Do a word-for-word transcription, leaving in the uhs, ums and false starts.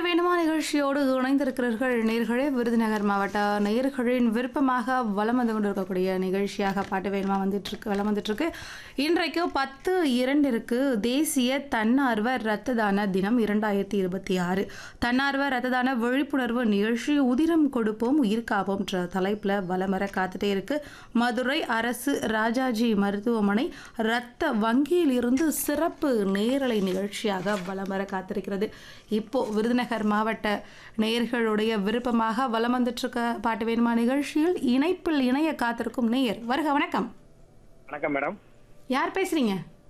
வேணுமா நிகழ்ச்சியோடு இணைந்திருக்கிறீர்கள் நேர்களே. விருதுநகர் மாவட்ட நேயர்களின் விருப்பமாக வலம் வந்து கொண்டிருக்கக்கூடிய நிகழ்ச்சியாக பாட்டு வேணுமா வந்துட்டு இருக்கு வலம் வந்துட்டு இருக்கு. இன்றைக்கு பத்து இரண்டிற்கு தேசிய தன்னார்வ இரத்த தான தினம் இரண்டாயிரத்தி இருபத்தி ஆறு. தன்னார்வ இரத்த தான விழிப்புணர்வு நிகழ்ச்சி உதிரம் கொடுப்போம் உயிர் காப்போம் என்ற தலைப்பில் வலம் வர காத்துட்டே இருக்கு. மதுரை அரசு ராஜாஜி மருத்துவமனை இரத்த வங்கியில் இருந்து சிறப்பு நேரலை நிகழ்ச்சியாக வலம் வர காத்திருக்கிறது. இப்போ விருதுநகர் மாவட்ட நேயர்களுடைய விருப்பமாக வலம் வந்துட்டு இருக்க பாட்டு வேணுமா நிகழ்ச்சியில் இணைப்பில் இணைய காத்திருக்கும் நேயர் வருக. வணக்கம். வணக்கம் மேடம். யார் பேசுறீங்க?